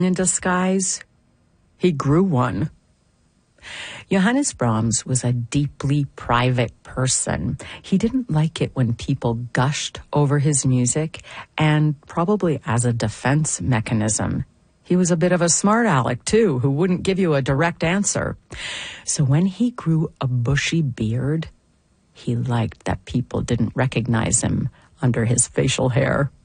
in disguise, he grew one. Johannes Brahms was a deeply private person. He didn't like it when people gushed over his music, and probably as a defense mechanism. He was a bit of a smart aleck, too, who wouldn't give you a direct answer. So when he grew a bushy beard, he liked that people didn't recognize him under his facial hair.